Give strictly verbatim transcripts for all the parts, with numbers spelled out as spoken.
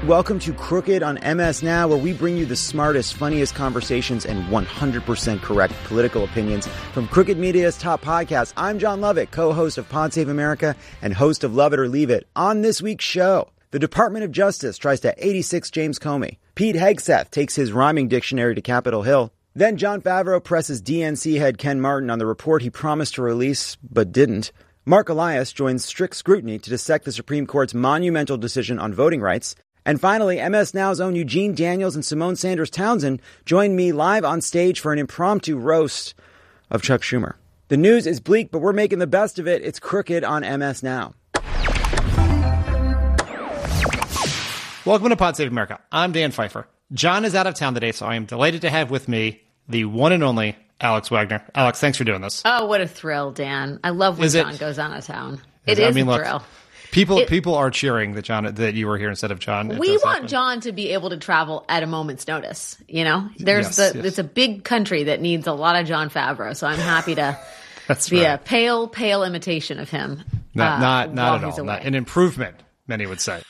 Welcome to Crooked on M S Now, where we bring you the smartest, funniest conversations and one hundred percent correct political opinions from Crooked Media's top podcasts. I'm John Lovett, co-host of Pod Save America and host of Love It or Leave It. On this week's show, the Department of Justice tries to eighty-six James Comey. Pete Hegseth takes his rhyming dictionary to Capitol Hill. Then Jon Favreau presses D N C head Ken Martin on the report he promised to release, but didn't. Mark Elias joins strict scrutiny to dissect the Supreme Court's monumental decision on voting rights. And finally, M S Now's own Eugene Daniels and Simone Sanders Townsend join me live on stage for an impromptu roast of Chuck Schumer. The news is bleak, but we're making the best of it. It's Crooked on M S Now. Welcome to Pod Save America. I'm Dan Pfeiffer. John is out of town today, so I am delighted to have with me the one and only Alex Wagner. Alex, thanks for doing this. Oh, what a thrill, Dan. I love when is John it, goes out of town. It is I mean, a look, thrill. People it, people are cheering that John that you were here instead of John. It we want happen. John to be able to travel at a moment's notice. You know, there's yes, the yes. it's a big country that needs a lot of Jon Favreau. So I'm happy to That's be right. a pale, pale imitation of him. Not uh, not not while at he's all. away. Not, an improvement, many would say.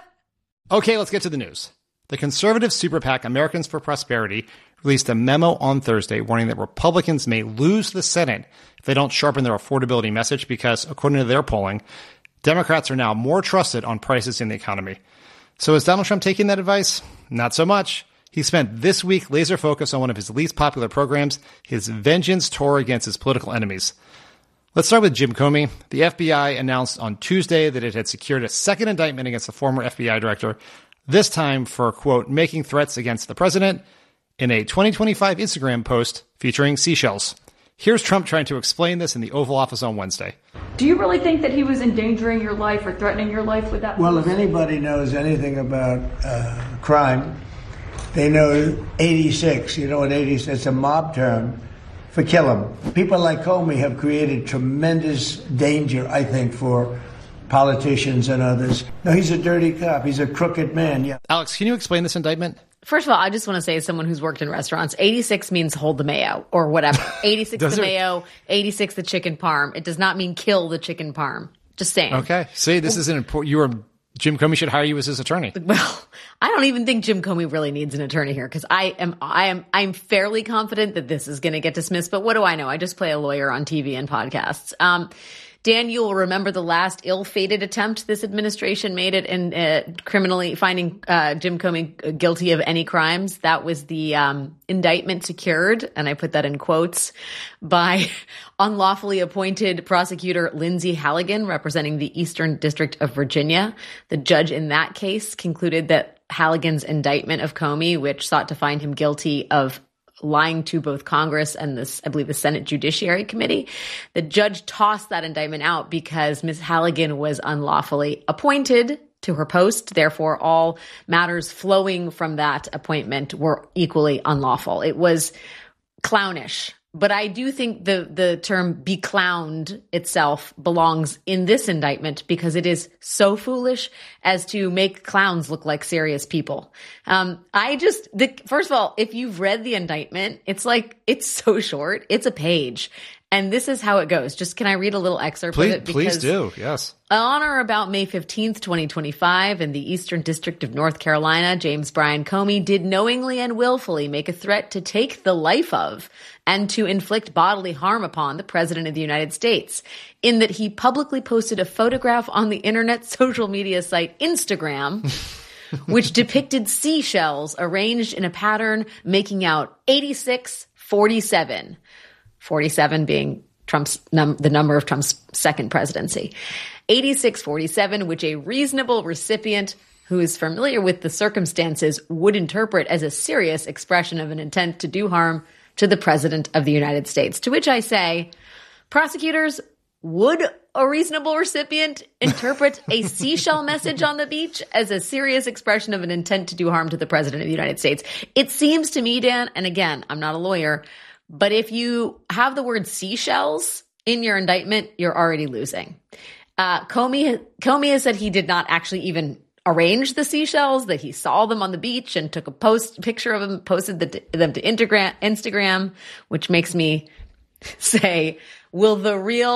Okay, let's get to the news. The conservative super PAC Americans for Prosperity released a memo on Thursday warning that Republicans may lose the Senate if they don't sharpen their affordability message because, according to their polling, Democrats are now more trusted on prices in the economy. So is Donald Trump taking that advice? Not so much. He spent this week laser focused on one of his least popular programs, his vengeance tour against his political enemies. Let's start with Jim Comey. The F B I announced on Tuesday that it had secured a second indictment against the former F B I director, this time for, quote, making threats against the president in a twenty twenty-five Instagram post featuring seashells. Here's Trump trying to explain this in the Oval Office on Wednesday. Do you really think that he was endangering your life or threatening your life with that? Well, if anybody knows anything about uh, crime, they know eighty-six. You know what eighty-six? It's a mob term for kill 'em. People like Comey have created tremendous danger, I think, for politicians and others. No, he's a dirty cop. He's a crooked man. Yeah. Alex, can you explain this indictment? First of all, I just want to say, as someone who's worked in restaurants, eighty-six means hold the mayo or whatever. eighty-six the it? mayo, eighty-six the chicken parm. It does not mean kill the chicken parm. Just saying. Okay. See, this is an important. You were Jim Comey should hire you as his attorney. Well, I don't even think Jim Comey really needs an attorney here because I am I am I'm fairly confident that this is going to get dismissed. But what do I know? I just play a lawyer on T V and podcasts. Um, Dan, you will remember the last ill-fated attempt this administration made it in uh, criminally finding uh, Jim Comey guilty of any crimes. That was the um, indictment secured, and I put that in quotes, by unlawfully appointed prosecutor Lindsay Halligan, representing the Eastern District of Virginia. The judge in that case concluded that Halligan's indictment of Comey, which sought to find him guilty of lying to both Congress and this, I believe, the Senate Judiciary Committee. The judge tossed that indictment out because Miz Halligan was unlawfully appointed to her post. Therefore, all matters flowing from that appointment were equally unlawful. It was clownish. But I do think the the term be clowned itself belongs in this indictment because it is so foolish as to make clowns look like serious people. Um, I just, the, first of all, if you've read the indictment, it's like, it's so short. It's a page. And this is how it goes. Just can I read a little excerpt Please, of it? please do. Yes. On or about May fifteenth, twenty twenty-five, in the Eastern District of North Carolina, James Bryan Comey did knowingly and willfully make a threat to take the life of and to inflict bodily harm upon the President of the United States, in that he publicly posted a photograph on the internet social media site Instagram, which depicted seashells arranged in a pattern making out eighty-six forty-seven. forty-seven being Trump's num- the number of Trump's second presidency. eighty-six forty-seven, which a reasonable recipient who is familiar with the circumstances would interpret as a serious expression of an intent to do harm to the President of the United States. To which I say, prosecutors, would a reasonable recipient interpret a seashell message on the beach as a serious expression of an intent to do harm to the President of the United States? It seems to me, Dan, and again, I'm not a lawyer, but if you have the word seashells in your indictment, you're already losing. Uh, Comey, Comey has said he did not actually even arrange the seashells, that he saw them on the beach and took a post picture of them, posted the, them to Instagram, Instagram, which makes me say, will the real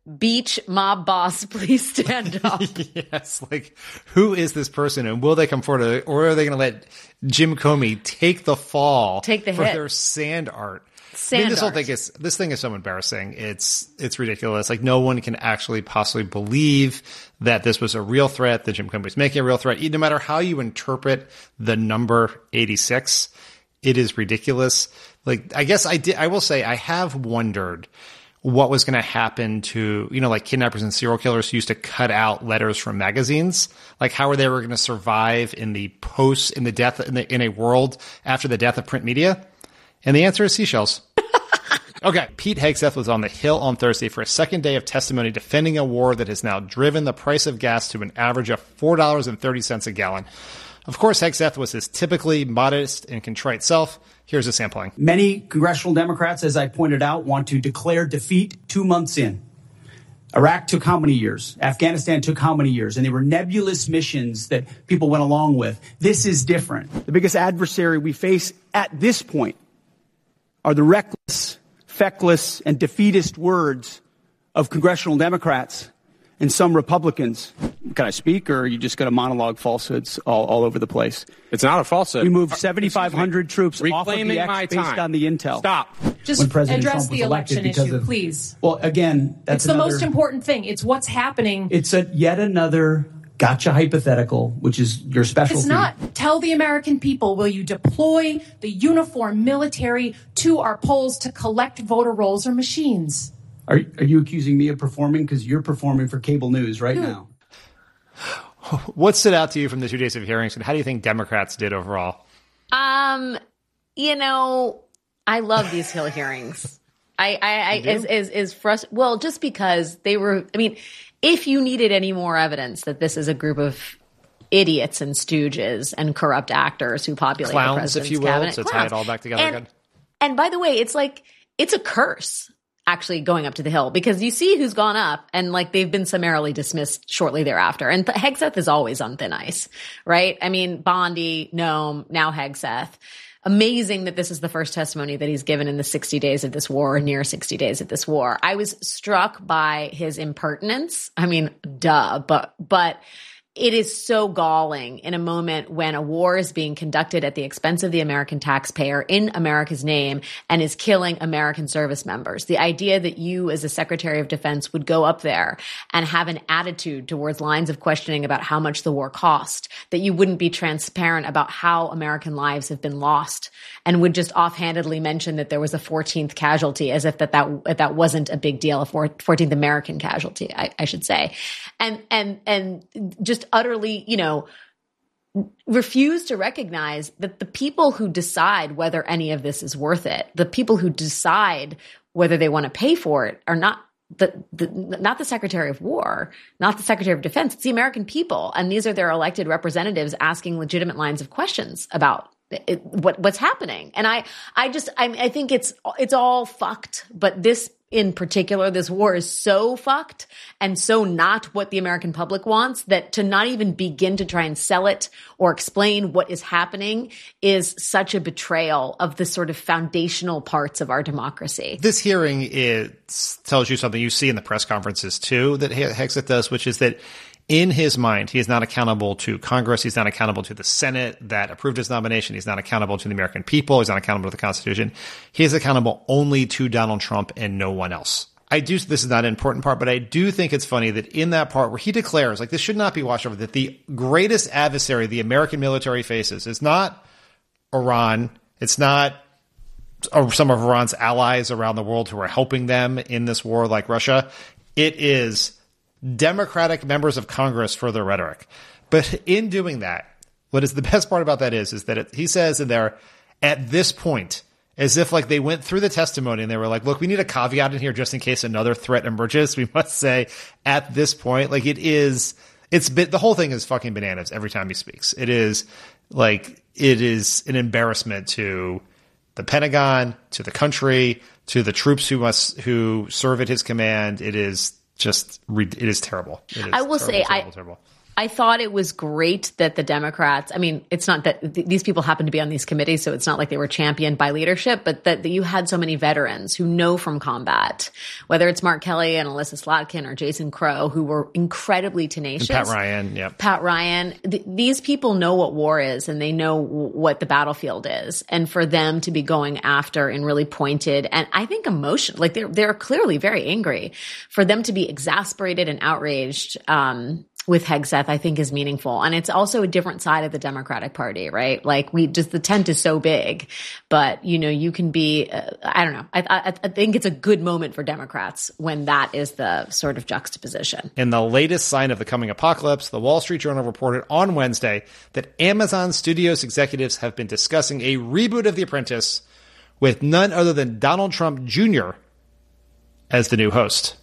beach mob boss, please stand up. Yes, like, who is this person, and will they come forward, or are they going to let Jim Comey take the fall take the for hit. their sand art? Sand I mean, this art. whole thing is this thing is so embarrassing. It's it's ridiculous. Like, no one can actually possibly believe that this was a real threat, that Jim Comey was making a real threat. No matter how you interpret the number eighty-six, it is ridiculous. Like, I guess I did. I will say I have wondered what was going to happen to, you know, like kidnappers and serial killers who used to cut out letters from magazines, like how they were going to survive in the post, in the death, in, the, in a world after the death of print media. And the answer is seashells. Okay. Pete Hegseth was on the Hill on Thursday for a second day of testimony defending a war that has now driven the price of gas to an average of four dollars and thirty cents a gallon. Of course, Hegseth was his typically modest and contrite self. Here's a sampling. Many congressional Democrats, as I pointed out, want to declare defeat two months in. Iraq took how many years? Afghanistan took how many years? And they were nebulous missions that people went along with. This is different. The biggest adversary we face at this point are the reckless, feckless, and defeatist words of congressional Democrats and some Republicans. Can I speak, or are you just going to monologue falsehoods all, all over the place? It's not a falsehood. We moved seventy-five hundred troops off of the my X based time. on the intel. Stop. Just When President address Trump was the elected election because issue, of- please. Well, again, that's It's the another, most important thing. It's what's happening. It's a yet another gotcha hypothetical, which is your specialty. It's not. Tell the American people, will you deploy the uniformed military to our polls to collect voter rolls or machines? Are, are you accusing me of performing? Because you're performing for cable news right Who? now. What stood out to you from the two days of hearings, and how do you think Democrats did overall? Um, you know, I love these Hill hearings. I, I, I is, is, is frust- well, just because they were, I mean, if you needed any more evidence that this is a group of idiots and stooges and corrupt actors who populate Clowns, the president's if you will, cabinet. to tie Clowns. it all back together and, again. And by the way, it's like, it's a curse actually going up to the Hill, because you see who's gone up and like they've been summarily dismissed shortly thereafter. And Hegseth is always on thin ice, right? I mean, Bondi, Noem, now Hegseth. Amazing that this is the first testimony that he's given in the sixty days of this war, or near sixty days of this war. I was struck by his impertinence. I mean, duh, but, but it is so galling in a moment when a war is being conducted at the expense of the American taxpayer in America's name and is killing American service members. The idea that you as a Secretary of Defense would go up there and have an attitude towards lines of questioning about how much the war cost, that you wouldn't be transparent about how American lives have been lost, and would just offhandedly mention that there was a fourteenth casualty, as if that that, that wasn't a big deal, a fourteenth American casualty, I, I should say. And, and, and just utterly, you know, refuse to recognize that the people who decide whether any of this is worth it, the people who decide whether they want to pay for it, are not the, the not the Secretary of War, not the Secretary of Defense. It's the American people, and these are their elected representatives asking legitimate lines of questions about it, what what's happening. And I, I just, I, I think it's it's all fucked. But this in particular, this war is so fucked and so not what the American public wants, that to not even begin to try and sell it or explain what is happening is such a betrayal of the sort of foundational parts of our democracy. This hearing is, tells you something you see in the press conferences too that Hegseth does, which is that in his mind, he is not accountable to Congress. He's not accountable to the Senate that approved his nomination. He's not accountable to the American people. He's not accountable to the Constitution. He is accountable only to Donald Trump and no one else. I do, this is not an important part, but I do think it's funny that in that part where he declares, like, this should not be watched over, that the greatest adversary the American military faces is not Iran. It's not some of Iran's allies around the world who are helping them in this war, like Russia. It is Democratic members of Congress for their rhetoric. But in doing that, what is the best part about that is, is that it, he says in there, at this point, as if like they went through the testimony and they were like, look, we need a caveat in here just in case another threat emerges. We must say at this point, like it is, it's been, the whole thing is fucking bananas every time he speaks. It is like, it is an embarrassment to the Pentagon, to the country, to the troops who must, who serve at his command. It is just, it is terrible. It is I will terrible, say, terrible, I, terrible. I thought it was great that the Democrats, I mean, it's not that th- these people happen to be on these committees, so it's not like they were championed by leadership, but that, that you had so many veterans who know from combat, whether it's Mark Kelly and Alyssa Slotkin or Jason Crow, who were incredibly tenacious. And Pat Ryan, yeah. Pat Ryan. Th- these people know what war is and they know w- what the battlefield is. And for them to be going after and really pointed and I think emotion, like they're, they're clearly very angry, for them to be exasperated and outraged, um, with Hegseth, I think is meaningful. And it's also a different side of the Democratic Party, right? Like we just, the tent is so big, but you know, you can be, uh, I don't know. I, I, I think it's a good moment for Democrats when that is the sort of juxtaposition. In the latest sign of the coming apocalypse, the Wall Street Journal reported on Wednesday that Amazon Studios executives have been discussing a reboot of The Apprentice with none other than Donald Trump Junior as the new host.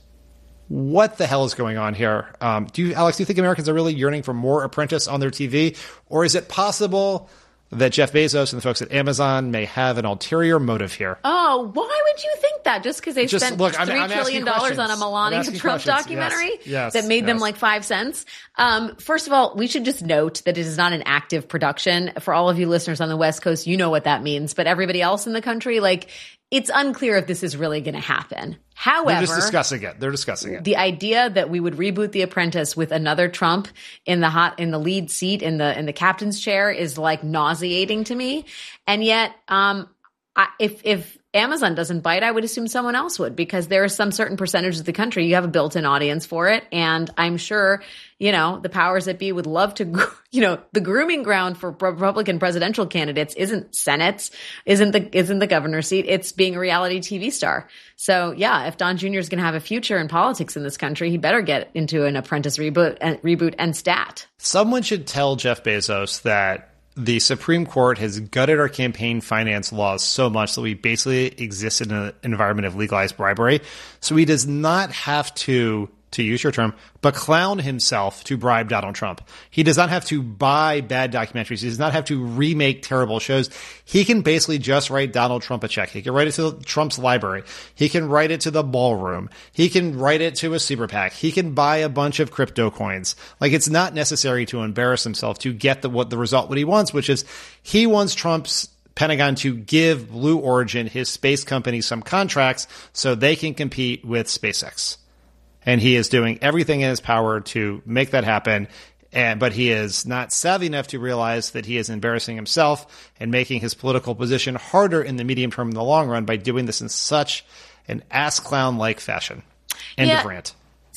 What the hell is going on here? Um, do you, Alex, do you think Americans are really yearning for more Apprentice on their T V? Or is it possible that Jeff Bezos and the folks at Amazon may have an ulterior motive here? Oh, why would you think that? Just because they Just, spent look, I'm- three I'm trillion dollars on a Melania Trump questions. documentary Yes, yes, that made yes. them like five cents? Um, first of all, we should just note that it is not an active production. For all of you listeners on the West Coast, you know what that means. But everybody else in the country, like, it's unclear if this is really going to happen. However, They're just discussing it. They're discussing it. The idea that we would reboot The Apprentice with another Trump in the hot in the lead seat in the in the captain's chair is like nauseating to me. And yet, um, I, if if Amazon doesn't bite, I would assume someone else would, because there are some certain percentage of the country you have a built-in audience for it, and I'm sure you know the powers that be would love to. You know, the grooming ground for Republican presidential candidates isn't Senate, isn't the isn't the governor's seat. It's being a reality T V star. So yeah, if Don Junior is going to have a future in politics in this country, he better get into an Apprentice reboot and reboot and stat. Someone should tell Jeff Bezos that the Supreme Court has gutted our campaign finance laws so much that we basically exist in an environment of legalized bribery. So he does not have to, to use your term, but clown himself to bribe Donald Trump. He does not have to buy bad documentaries. He does not have to remake terrible shows. He can basically just write Donald Trump a check. He can write it to Trump's library. He can write it to the ballroom. He can write it to a super PAC. He can buy a bunch of crypto coins. Like, it's not necessary to embarrass himself to get the what the result what he wants, which is he wants Trump's Pentagon to give Blue Origin, his space company, some contracts so they can compete with SpaceX. And he is doing everything in his power to make that happen. And, but he is not savvy enough to realize that he is embarrassing himself and making his political position harder in the medium term and the long run by doing this in such an ass clown-like fashion. End yeah, of rant.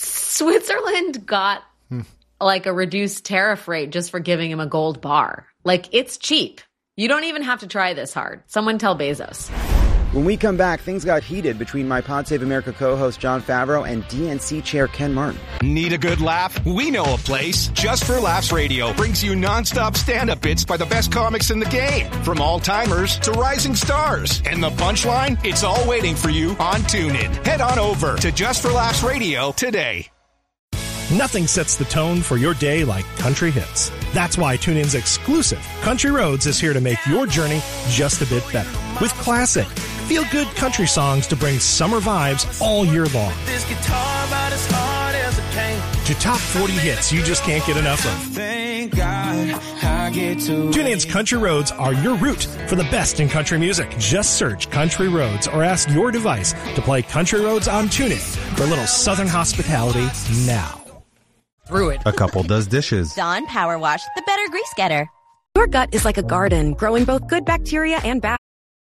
Switzerland got hmm. like a reduced tariff rate just for giving him a gold bar. Like, it's cheap. You don't even have to try this hard. Someone tell Bezos. When we come back, things got heated between my Pod Save America co-host Jon Favreau and D N C chair Ken Martin. Need a good laugh? We know a place. Just for Laughs Radio brings you nonstop stand-up bits by the best comics in the game, from all-timers to rising stars. And the punchline? It's all waiting for you on TuneIn. Head on over to Just for Laughs Radio today. Nothing sets the tone for your day like country hits. That's why TuneIn's exclusive Country Roads is here to make your journey just a bit better. With classic, feel-good country songs to bring summer vibes all year long. This guitar about as hard as it can. To top forty hits you just can't get enough of. Thank God I get to TuneIn's Country Roads are your route for the best in country music. Just search Country Roads or ask your device to play Country Roads on TuneIn for a little southern hospitality now. Through it. A couple does dishes. Dawn Power Wash, the better grease getter. Your gut is like a garden, growing both good bacteria and bad.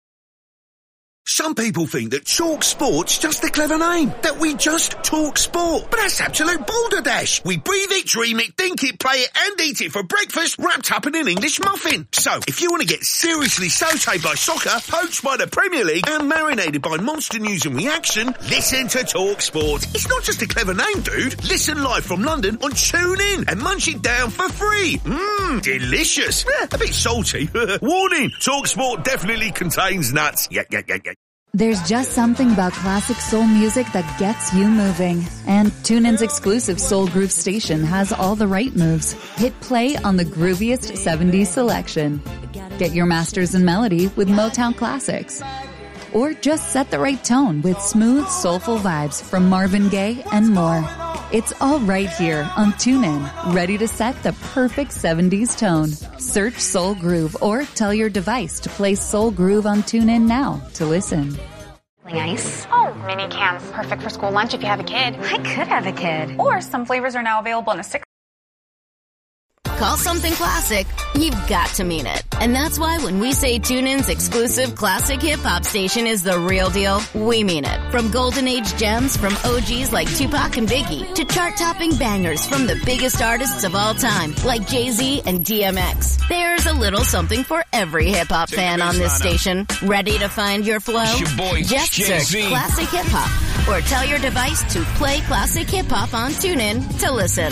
Some people think that Talk Sport's just a clever name, that we just talk sport. But that's absolute balderdash. We breathe it, dream it, think it, play it, and eat it for breakfast, wrapped up in an English muffin. So, if you want to get seriously sautéed by soccer, poached by the Premier League, and marinated by monster news and reaction, listen to Talk Sport. It's not just a clever name, dude. Listen live from London on TuneIn and munch it down for free. Mmm, delicious. Eh, a bit salty. Warning, Talk Sport definitely contains nuts. Yeah, yeah, yeah, yeah. There's just something about classic soul music that gets you moving. And TuneIn's exclusive Soul Groove station has all the right moves. Hit play on the grooviest seventies selection. Get your masters in melody with Motown classics. Or just set the right tone with smooth, soulful vibes from Marvin Gaye and more. It's all right here on TuneIn, ready to set the perfect seventies tone. Search Soul Groove or tell your device to play Soul Groove on TuneIn now to listen. Ice. Oh, mini cans. Perfect for school lunch if you have a kid. I could have a kid. Or some flavors are now available in a six. Call something classic, you've got to mean it. And that's why when we say TuneIn's exclusive classic hip-hop station is the real deal, we mean it. From golden age gems from O Gs like Tupac and Biggie to chart-topping bangers from the biggest artists of all time like Jay-Z and D M X. There's a little something for every hip-hop fan on this station. Ready to find your flow? It's your boy, Just Jay-Z. search Classic Hip-Hop or tell your device to play Classic Hip-Hop on TuneIn to listen.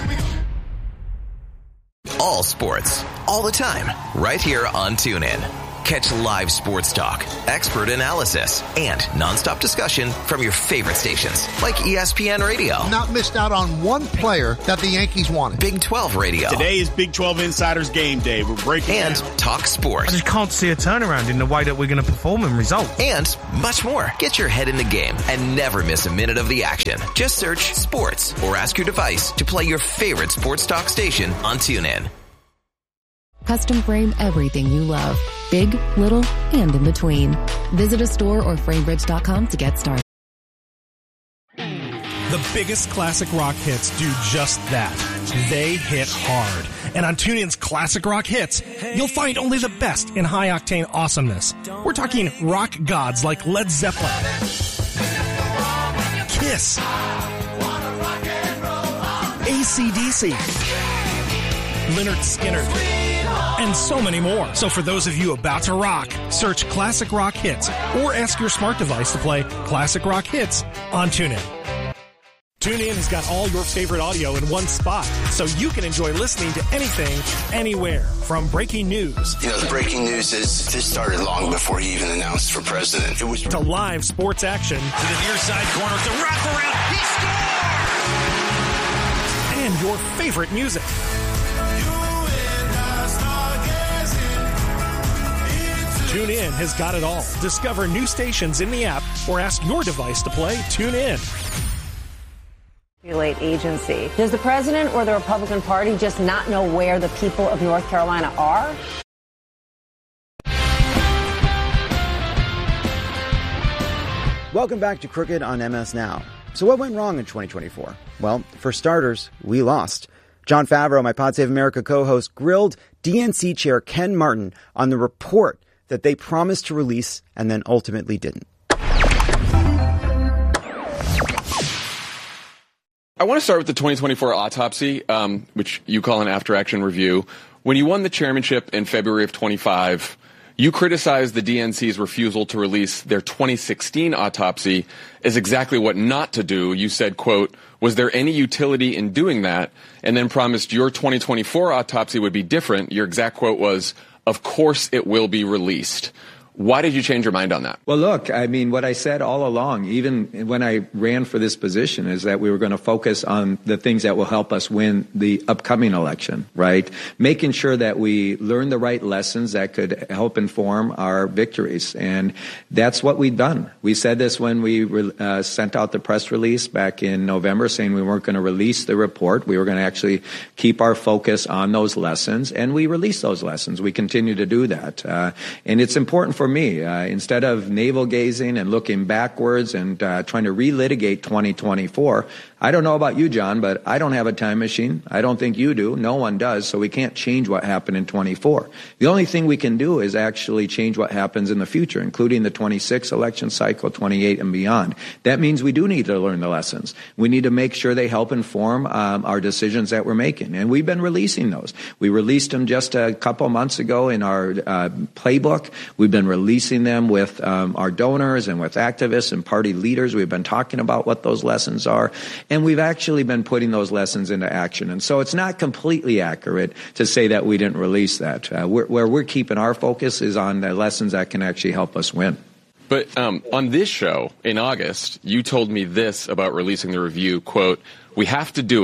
All sports, all the time, right here on TuneIn. Catch live sports talk, expert analysis, and nonstop discussion from your favorite stations, like E S P N Radio. Not missed out on one player that the Yankees wanted. Big twelve Radio. Today is Big twelve Insiders Game Day. We're breaking And down. Talk Sports. I just can't see a turnaround in the way that we're going to perform and result. And much more. Get your head in the game and never miss a minute of the action. Just search sports or ask your device to play your favorite sports talk station on TuneIn. Custom frame everything you love. Big, little, and in between. Visit a store or framebridge dot com to get started. The biggest classic rock hits do just that. They hit hard. And on TuneIn's Classic Rock Hits, you'll find only the best in high-octane awesomeness. We're talking rock gods like Led Zeppelin, Kiss, A C D C, Lynyrd Skynyrd, and so many more. So for those of you about to rock, search Classic Rock Hits or ask your smart device to play Classic Rock Hits on TuneIn. TuneIn has got all your favorite audio in one spot, so you can enjoy listening to anything, anywhere. From breaking news. You know, the breaking news is this started long before he even announced for president. It was to live sports action. To the near side corner, the wraparound. He scores! And your favorite music. TuneIn has got it all. Discover new stations in the app or ask your device to play TuneIn. Agency. Does the president or the Republican Party just not know where the people of North Carolina are? Welcome back to Crooked on M S Now. So what went wrong in twenty twenty-four? Well, for starters, we lost. Jon Favreau, my Pod Save America co-host, grilled D N C chair Ken Martin on the report that they promised to release and then ultimately didn't. I want to start with the twenty twenty-four autopsy, um, which you call an after-action review. When you won the chairmanship in February of twenty-five, you criticized the D N C's refusal to release their twenty sixteen autopsy as exactly what not to do. You said, quote, was there any utility in doing that? And then promised your twenty twenty-four autopsy would be different. Your exact quote was, of course it will be released. Why did you change your mind on that? Well, look, I mean, what I said all along, even when I ran for this position, is that we were going to focus on the things that will help us win the upcoming election, right? Making sure that we learn the right lessons that could help inform our victories. And that's what we've done. We said this when we re- uh, sent out the press release back in November saying we weren't going to release the report. We were going to actually keep our focus on those lessons. And we released those lessons. We continue to do that. Uh, and it's important for For me, uh, instead of navel gazing and looking backwards and uh, trying to relitigate twenty twenty-four, I don't know about you, John, but I don't have a time machine. I don't think you do. No one does. So we can't change what happened in twenty-four. The only thing we can do is actually change what happens in the future, including the twenty-six election cycle, twenty-eight and beyond. That means we do need to learn the lessons. We need to make sure they help inform um, our decisions that we're making. And we've been releasing those. We released them just a couple months ago in our uh, playbook. We've been releasing them with um, our donors and with activists and party leaders. We've been talking about what those lessons are. And we've actually been putting those lessons into action. And so it's not completely accurate to say that we didn't release that. Uh, we're, where we're keeping our focus is on the lessons that can actually help us win. But um, on this show in August, you told me this about releasing the review, quote, we have to do it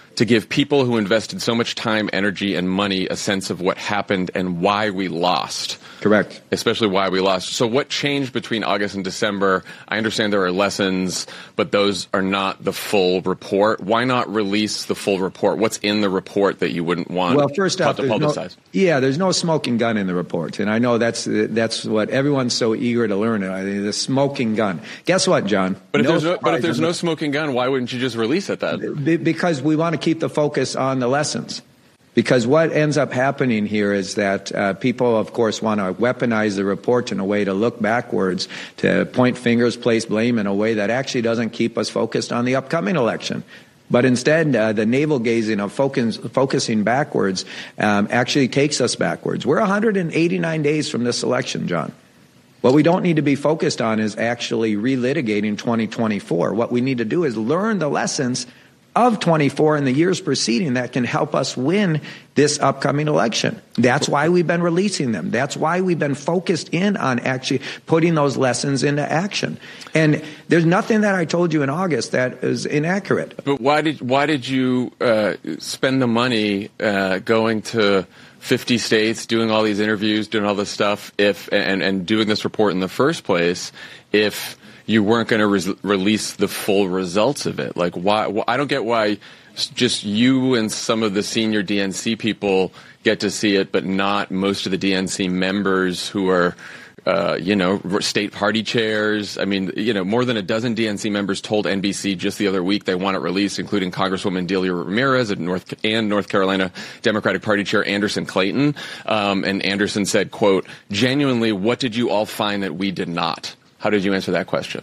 to give people who invested so much time, energy, and money a sense of what happened and why we lost. Correct. Especially why we lost. So what changed between August and December? I understand there are lessons, but those are not the full report. Why not release the full report? What's in the report that you wouldn't want well, first off, to there's publicize? No, yeah, there's no smoking gun in the report. And I know that's that's what everyone's so eager to learn. The smoking gun. Guess what, John? But if no there's no, but if there's no the, smoking gun, why wouldn't you just release it then? Because we want to keep the focus on the lessons. Because what ends up happening here is that uh, people, of course, want to weaponize the report in a way to look backwards, to point fingers, place blame in a way that actually doesn't keep us focused on the upcoming election. But instead, uh, the navel-gazing of focus, focusing backwards um, actually takes us backwards. We're one hundred eighty-nine days from this election, John. What we don't need to be focused on is actually relitigating twenty twenty-four. What we need to do is learn the lessons of twenty-four and the years preceding that can help us win this upcoming election. That's why we've been releasing them. That's why we've been focused in on actually putting those lessons into action. And there's nothing that I told you in August that is inaccurate. But why did why did you uh, spend the money uh, going to fifty states, doing all these interviews, doing all this stuff, if and, and doing this report in the first place, if you weren't going to re- release the full results of it? Like, why? Wh- I don't get why just you and some of the senior D N C people get to see it, but not most of the D N C members who are, uh, you know, state party chairs. I mean, you know, more than a dozen D N C members told N B C just the other week they want it released, including Congresswoman Delia Ramirez and North and North Carolina Democratic Party Chair Anderson Clayton. Um, and Anderson said, quote, "Genuinely, what did you all find that we did not?" How did you answer that question?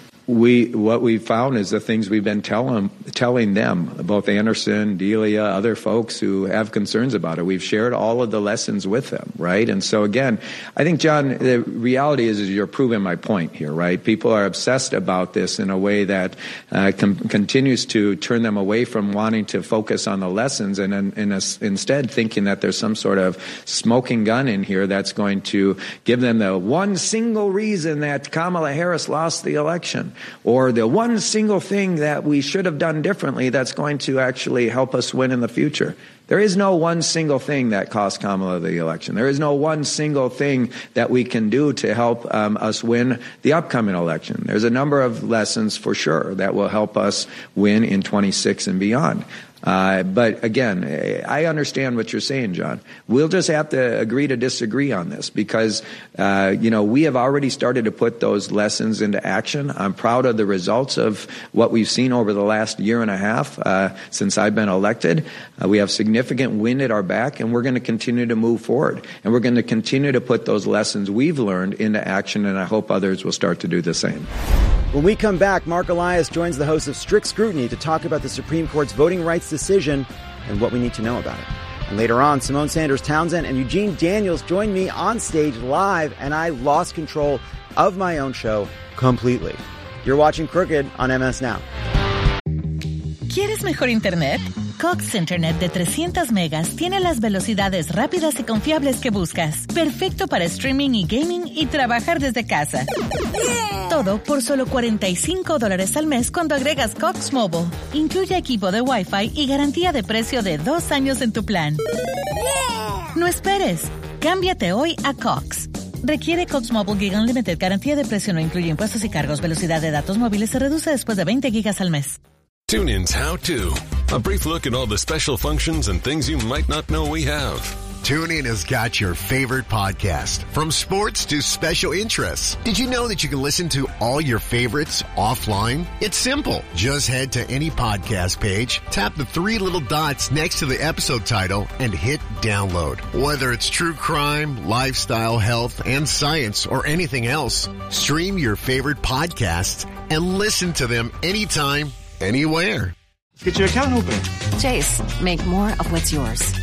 We what we found is the things we've been telling telling them, both Anderson, Delia, other folks who have concerns about it. We've shared all of the lessons with them, right? And so again, I think, John, the reality is, is you're proving my point here, right? People are obsessed about this in a way that uh, com- continues to turn them away from wanting to focus on the lessons, and, and, and uh, instead thinking that there's some sort of smoking gun in here that's going to give them the one single reason that Kamala Harris lost the election, or the one single thing that we should have done differently that's going to actually help us win in the future. There is no one single thing that cost Kamala the election. There is no one single thing that we can do to help um, us win the upcoming election. There's a number of lessons for sure that will help us win in twenty-six and beyond. Uh, but again, I understand what you're saying, John. We'll just have to agree to disagree on this because, uh, you know, we have already started to put those lessons into action. I'm proud of the results of what we've seen over the last year and a half uh, since I've been elected. Uh, we have significant wind at our back, and we're going to continue to move forward. And we're going to continue to put those lessons we've learned into action, and I hope others will start to do the same. When we come back, Mark Elias joins the host of Strict Scrutiny to talk about the Supreme Court's voting rights decision and what we need to know about it. And later on, Simone Sanders-Townsend and Eugene Daniels join me on stage live, and I lost control of my own show completely. You're watching Crooked on M S Now. ¿Quieres mejor internet? Cox Internet de trescientos megas tiene las velocidades rápidas y confiables que buscas. Perfecto para streaming y gaming y trabajar desde casa. Yeah. Todo por solo cuarenta y cinco dólares al mes cuando agregas Cox Mobile. Incluye equipo de Wi-Fi y garantía de precio de dos años en tu plan. Yeah. No esperes. Cámbiate hoy a Cox. Requiere Cox Mobile Gig Unlimited. Garantía de precio no incluye impuestos y cargos. Velocidad de datos móviles se reduce después de veinte gigas al mes. TuneIn's How To. A brief look at all the special functions and things you might not know we have. TuneIn has got your favorite podcast, from sports to special interests. Did you know that you can listen to all your favorites offline? It's simple. Just head to any podcast page, tap the three little dots next to the episode title, and hit download. Whether it's true crime, lifestyle, health, and science, or anything else, stream your favorite podcasts and listen to them anytime, anywhere. Get your account open. Chase, make more of what's yours.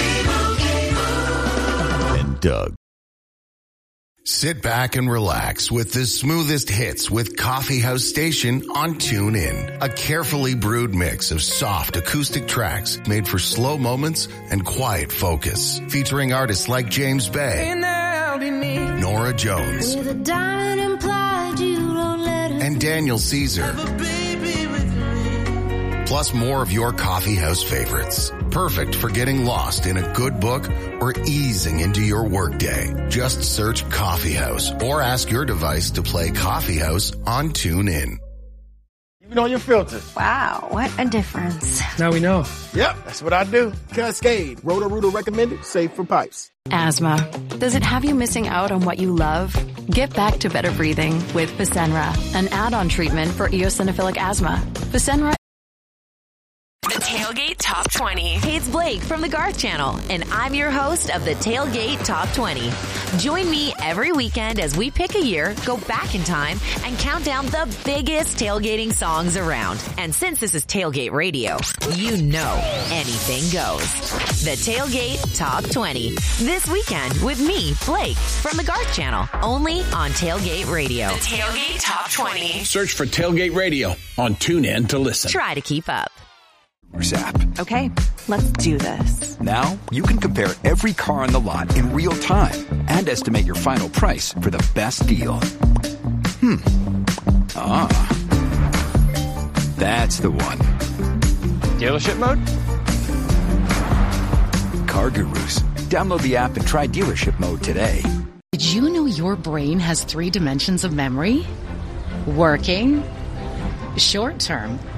And Doug. Sit back and relax with the smoothest hits with Coffee House Station on TuneIn. A carefully brewed mix of soft acoustic tracks made for slow moments and quiet focus. Featuring artists like James Bay, Nora Jones, and Daniel Caesar. plus more of your coffee house favorites. Perfect for getting lost in a good book or easing into your workday. Just search Coffee House or ask your device to play Coffee House on TuneIn. Even on your filters. Wow, what a difference. Now we know. Yep, that's what I do. Cascade, Roto-Rooter recommended, safe for pipes. Asthma. Does it have you missing out on what you love? Get back to better breathing with Fasenra, an add-on treatment for eosinophilic asthma. Fasenra. The Tailgate Top twenty. Hey, it's Blake from the Garth Channel, and I'm your host of the Tailgate Top twenty. Join me every weekend as we pick a year, go back in time, and count down the biggest tailgating songs around. And since this is Tailgate Radio, you know anything goes. The Tailgate Top twenty. This weekend with me, Blake, from the Garth Channel, only on Tailgate Radio. The Tailgate Top twenty. Search for Tailgate Radio on TuneIn to listen. Try to keep up. App. Okay, let's do this. Now you can compare every car on the lot in real time and estimate your final price for the best deal. Hmm. Ah. That's the one. Dealership mode? Car Gurus. Download the app and try dealership mode today. Did you know your brain has three dimensions of memory? Working, short term,